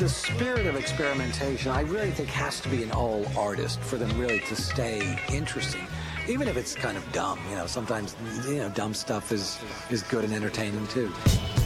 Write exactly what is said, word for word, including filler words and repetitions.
the spirit of experimentation, I really think, has to be in all artists for them really to stay interesting. Even if it's kind of dumb, you know, sometimes, you know, dumb stuff is, is good and entertaining too.